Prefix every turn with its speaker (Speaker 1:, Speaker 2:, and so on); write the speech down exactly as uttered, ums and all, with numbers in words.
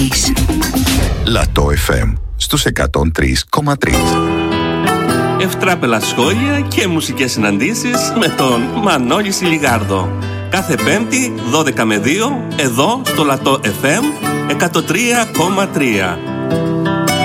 Speaker 1: έχεις.
Speaker 2: Λατό εφ εμ στους εκατόν τρία κόμμα τρία.
Speaker 3: Ευτράπελα σχόλια και μουσικές συναντήσεις με τον Μανώλη Σιλιγάρδο. Κάθε Πέμπτη δώδεκα με δύο εδώ στο Λατό εφ εμ εκατόν τρία κόμμα τρία.